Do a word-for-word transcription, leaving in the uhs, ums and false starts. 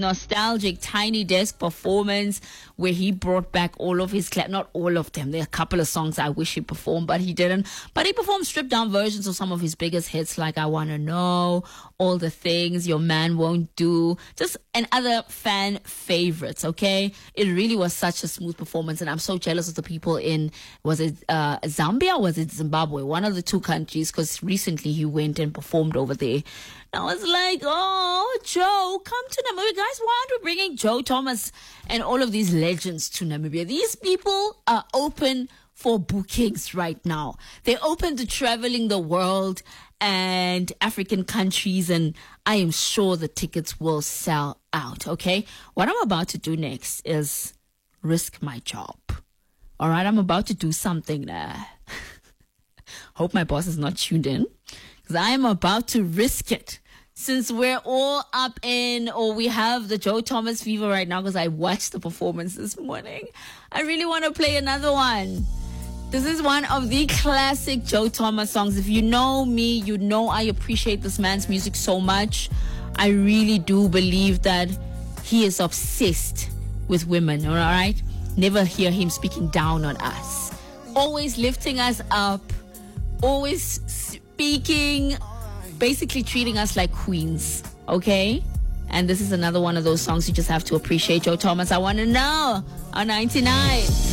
nostalgic Tiny Desk performance where he brought back all of his, cla- not all of them. There are a couple of songs I wish he performed, but he didn't. But he performed stripped down versions of some of his biggest hits like I Wanna Know, All the Things, Your Man Won't Do, just and other fan favorites, okay? It really was such a smooth performance, and I'm so jealous of the people in, was it uh, Zambia or was it Zimbabwe? One of the two countries, because recently he went and performed over there. I was like, oh, Joe, come to Namibia. Guys, why aren't we bringing Joe Thomas and all of these legends to Namibia? These people are open for bookings right now. They're open to traveling the world and African countries, and I am sure the tickets will sell out, okay? What I'm about to do next is risk my job. All right, I'm about to do something there. Hope my boss is not tuned in, because I am about to risk it. Since we're all up in, or we have the Joe Thomas fever right now, because I watched the performance this morning, I really want to play another one. This is one of the classic Joe Thomas songs. If you know me, you know I appreciate this man's music so much. I really do believe that he is obsessed with women, all right? Never hear him speaking down on us. Always lifting us up. Always speaking, basically treating us like queens, okay? And this is another one of those songs you just have to appreciate. Joe Thomas, I Want to Know, on ninety-nine.